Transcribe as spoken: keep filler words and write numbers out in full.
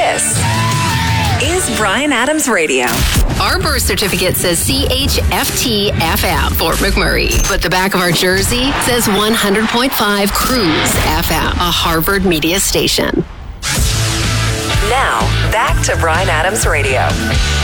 This is Bryan Adams Radio. Our birth certificate says C H F T F M, Fort McMurray. But the back of our jersey says one hundred point five Cruise F M, a Harvard media station. Now, back to Bryan Adams Radio.